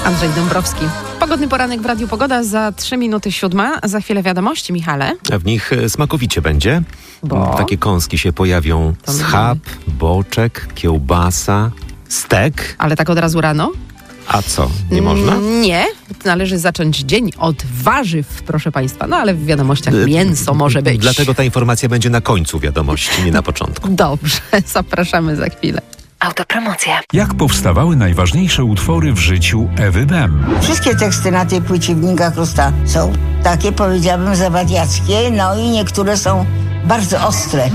Andrzej Dąbrowski. Pogodny poranek w Radiu Pogoda za 3 minuty 7. Za chwilę wiadomości, Michale. A w nich smakowicie będzie. Bo? Takie kąski się pojawią. Schab, boczek, kiełbasa, stek. Ale tak od razu rano? A co, nie można? Nie, należy zacząć dzień od warzyw, proszę Państwa. No ale w wiadomościach mięso może być. Dlatego ta informacja będzie na końcu wiadomości, nie na początku. Dobrze, zapraszamy za chwilę. Autopromocja. Jak powstawały najważniejsze utwory w życiu Ewy Bem? Wszystkie teksty na tej płycie Wnika Krusta są takie, powiedziałabym, zawadiackie, no i niektóre są bardzo ostre.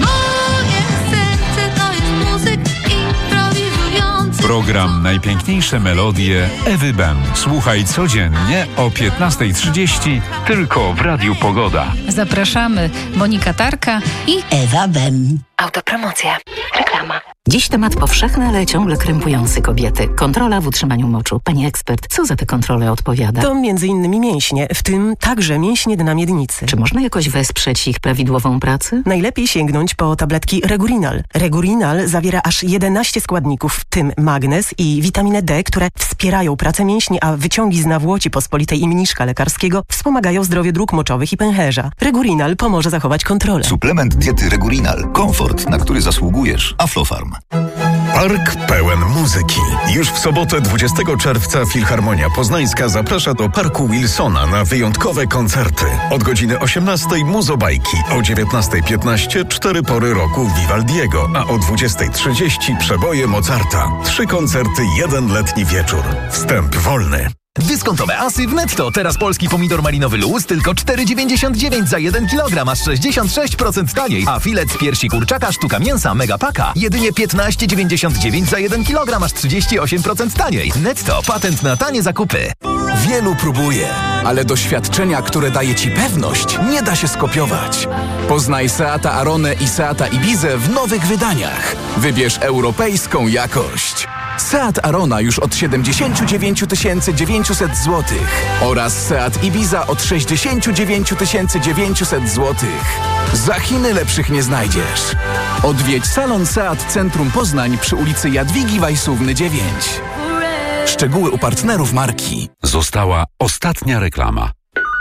Program Najpiękniejsze melodie Ewy Bem. Słuchaj codziennie o 15:30 tylko w Radiu Pogoda. Zapraszamy Monika Tarka i Ewa Bem. Autopromocja. Reklama. Dziś temat powszechny, ale ciągle krępujący kobiety. Kontrola w utrzymaniu moczu. Pani ekspert, co za te kontrole odpowiada? To m.in. mięśnie, w tym także mięśnie dna miednicy. Czy można jakoś wesprzeć ich prawidłową pracę? Najlepiej sięgnąć po tabletki Regurinal. Regurinal zawiera aż 11 składników, w tym magnez i witaminę D, które wspierają pracę mięśni, a wyciągi z nawłoci pospolitej i mniszka lekarskiego wspomagają zdrowie dróg moczowych i pęcherza. Regurinal pomoże zachować kontrolę. Suplement diety Regurinal. Komfort, na który zasługujesz. Aflofarm. Park pełen muzyki. Już w sobotę 20 czerwca Filharmonia Poznańska zaprasza do Parku Wilsona na wyjątkowe koncerty. Od godziny 18 Muzobajki, o 19:15 4 pory roku Vivaldiego, a o 20:30 przeboje Mozarta. 3 koncerty, 1 letni wieczór. Wstęp wolny. Dyskontowe asy w Netto. Teraz polski pomidor malinowy Luz tylko 4,99 za 1 kg, aż 66% taniej. A filet z piersi kurczaka sztuka mięsa Megapaka jedynie 15,99 za 1 kg, aż 38% taniej. Netto. Patent na tanie zakupy. Wielu próbuje, ale doświadczenia, które daje Ci pewność, nie da się skopiować. Poznaj Seata Aronę i Seata Ibizę w nowych wydaniach. Wybierz europejską jakość. Seat Arona już od 79 900 zł oraz Seat Ibiza od 69 900 zł. Za Chiny lepszych nie znajdziesz. Odwiedź salon Seat Centrum Poznań przy ulicy Jadwigi Wajsówny 9. Szczegóły u partnerów marki. Została ostatnia reklama.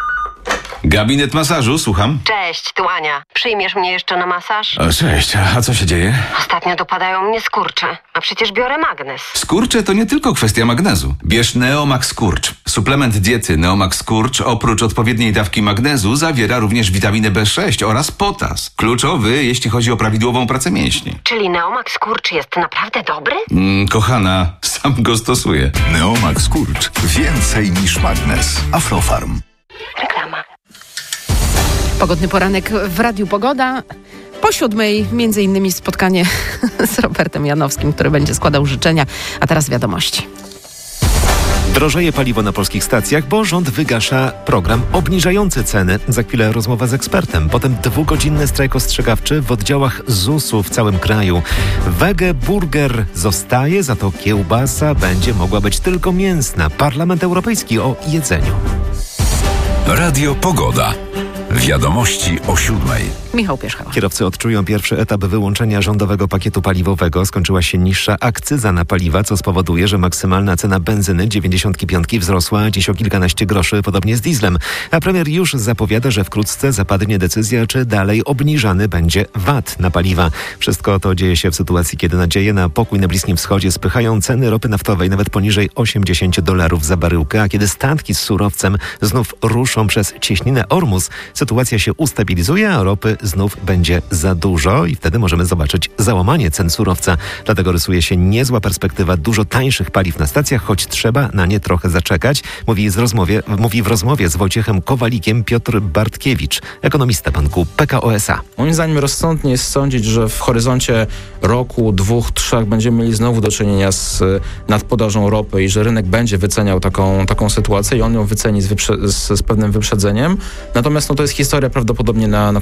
Gabinet masażu, słucham. Cześć, tu Ania. Przyjmiesz mnie jeszcze na masaż? Cześć, a co się dzieje? Ostatnio dopadają mnie skurcze, a przecież biorę magnez. Skurcze to nie tylko kwestia magnezu. Bierz Neomax Skurcz. Suplement diety Neomax Skurcz oprócz odpowiedniej dawki magnezu zawiera również witaminę B6 oraz potas. Kluczowy, jeśli chodzi o prawidłową pracę mięśni. Czyli Neomax Skurcz jest naprawdę dobry? Kochana, sam go stosuję. Neomax Skurcz. Więcej niż magnez. Aflofarm. Reklama. Pogodny poranek w Radiu Pogoda. Po 7 między innymi spotkanie z Robertem Janowskim, który będzie składał życzenia. A teraz wiadomości. Drożeje paliwo na polskich stacjach, bo rząd wygasza program obniżający ceny. Za chwilę rozmowa z ekspertem. Potem 2-godzinny strajk ostrzegawczy w oddziałach ZUS-u w całym kraju. Wegeburger zostaje, za to kiełbasa będzie mogła być tylko mięsna. Parlament Europejski o jedzeniu. Radio Pogoda. Wiadomości o 7. Michał Pierzchała. Kierowcy odczują pierwszy etap wyłączenia rządowego pakietu paliwowego. Skończyła się niższa akcyza na paliwa, co spowoduje, że maksymalna cena benzyny 95 wzrosła dziś o kilkanaście groszy, podobnie z dieslem. A premier już zapowiada, że wkrótce zapadnie decyzja, czy dalej obniżany będzie VAT na paliwa. Wszystko to dzieje się w sytuacji, kiedy nadzieje na pokój na Bliskim Wschodzie spychają ceny ropy naftowej nawet poniżej $80 za baryłkę, a kiedy statki z surowcem znów ruszą przez cieśninę Ormus, sytuacja się ustabilizuje, a ropy znów będzie za dużo i wtedy możemy zobaczyć załamanie cen surowca. Dlatego rysuje się niezła perspektywa dużo tańszych paliw na stacjach, choć trzeba na nie trochę zaczekać, mówi w rozmowie z Wojciechem Kowalikiem Piotr Bartkiewicz, ekonomista banku PKO SA. Moim zdaniem rozsądnie jest sądzić, że w horyzoncie roku, 2, 3 będziemy mieli znowu do czynienia z nadpodażą ropy i że rynek będzie wyceniał taką sytuację i on ją wyceni z pewnym wyprzedzeniem. Natomiast to jest historia prawdopodobnie na końcówkę roku.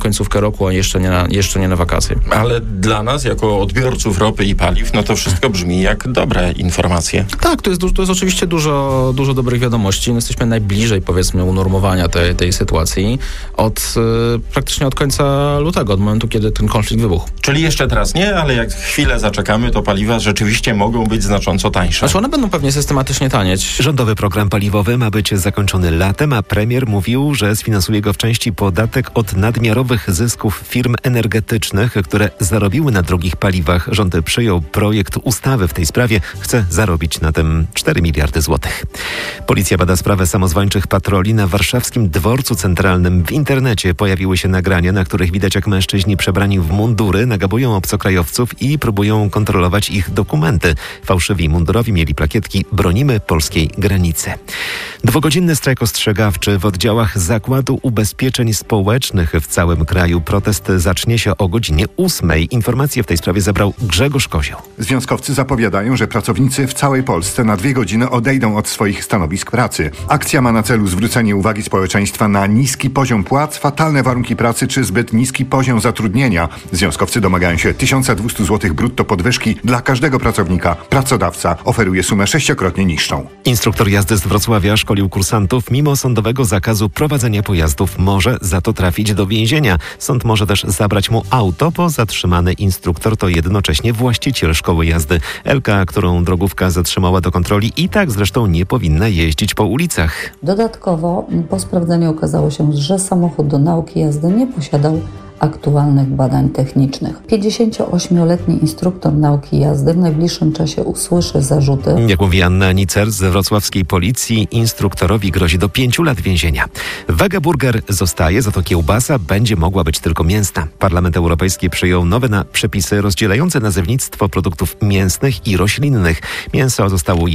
roku, a jeszcze nie na wakacje. Ale dla nas, jako odbiorców ropy i paliw, no to wszystko brzmi jak dobre informacje. Tak, to jest oczywiście dużo dobrych wiadomości. Jesteśmy najbliżej, powiedzmy, unormowania tej sytuacji praktycznie od końca lutego, od momentu, kiedy ten konflikt wybuchł. Czyli jeszcze teraz nie, ale jak chwilę zaczekamy, to paliwa rzeczywiście mogą być znacząco tańsze. Znaczy one będą pewnie systematycznie tanieć. Rządowy program paliwowy ma być zakończony latem, a premier mówił, że sfinansuje go w części podatek od nadmiarowych zysków firm energetycznych, które zarobiły na drogich paliwach. Rząd przyjął projekt ustawy w tej sprawie. Chce zarobić na tym 4 miliardy złotych. Policja bada sprawę samozwańczych patroli na warszawskim dworcu centralnym. W internecie pojawiły się nagrania, na których widać, jak mężczyźni przebrani w mundury nagabują obcokrajowców i próbują kontrolować ich dokumenty. Fałszywi mundurowi mieli plakietki "Bronimy polskiej granicy". 2-godzinny strajk ostrzegawczy w oddziałach Zakładu Ubezpieczeń Społecznych w całym kraju. Protest zacznie się o godzinie 8. Informacje w tej sprawie zebrał Grzegorz Kozioł. Związkowcy zapowiadają, że pracownicy w całej Polsce na 2 godziny odejdą od swoich stanowisk pracy. Akcja ma na celu zwrócenie uwagi społeczeństwa na niski poziom płac, fatalne warunki pracy czy zbyt niski poziom zatrudnienia. Związkowcy domagają się 1200 zł brutto podwyżki dla każdego pracownika. Pracodawca oferuje sumę 6-krotnie niższą. Instruktor jazdy z Wrocławia szkolił kursantów. Mimo sądowego zakazu prowadzenia pojazdów może za to trafić do więzienia. Sąd może też zabrać mu auto, bo zatrzymany instruktor to jednocześnie właściciel szkoły jazdy. Elka, którą drogówka zatrzymała do kontroli, i tak zresztą nie powinna jeździć po ulicach. Dodatkowo po sprawdzeniu okazało się, że samochód do nauki jazdy nie posiadał aktualnych badań technicznych. 58-letni instruktor nauki jazdy w najbliższym czasie usłyszy zarzuty. Jak mówi Anna Nicer z wrocławskiej policji, instruktorowi grozi do 5 lat więzienia. Wegeburger zostaje, za to kiełbasa będzie mogła być tylko mięsna. Parlament Europejski przyjął nowe przepisy rozdzielające nazewnictwo produktów mięsnych i roślinnych. Mięso zostało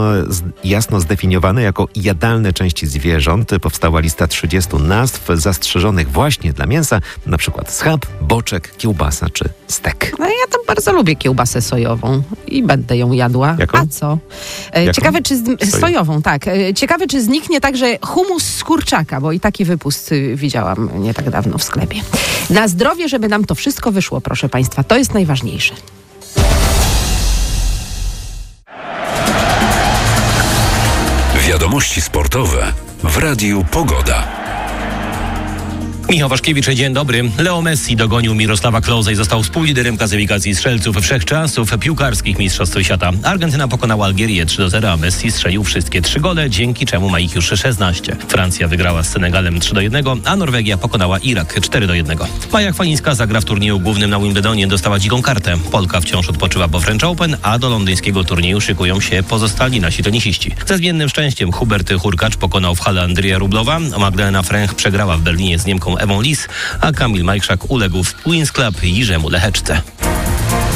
jasno zdefiniowane jako jadalne części zwierząt. Powstała lista 30 nazw zastrzeżonych właśnie dla mięsa, na przykład schab, boczek, kiełbasa czy stek. No ja tam bardzo lubię kiełbasę sojową i będę ją jadła. Jaką? A co? Ciekawe, czy sojową, tak. Ciekawe, czy zniknie także humus z kurczaka, bo i taki wypust widziałam nie tak dawno w sklepie. Na zdrowie, żeby nam to wszystko wyszło, proszę Państwa, to jest najważniejsze. Wiadomości sportowe w Radiu Pogoda. Michał Waszkiewicz, dzień dobry. Leo Messi dogonił Mirosława Klose i został współliderem klasyfikacji strzelców wszechczasów piłkarskich Mistrzostw Świata. Argentyna pokonała Algierię 3-0, a Messi strzelił wszystkie 3 gole, dzięki czemu ma ich już 16. Francja wygrała z Senegalem 3-1, a Norwegia pokonała Irak 4-1. Maja Chwalińska zagra w turnieju głównym na Wimbledonie, dostała dziką kartę. Polka wciąż odpoczywa po French Open, a do londyńskiego turnieju szykują się pozostali nasi tenisiści. Ze zmiennym szczęściem Hubert Hurkacz pokonał w hale Andrija Rublowa, Magdalena Fręch przegrała w Berlinie z Niemką Ewą Lis, a Kamil Majchrzak uległ w Queen's Club Jirzemu Leheczce.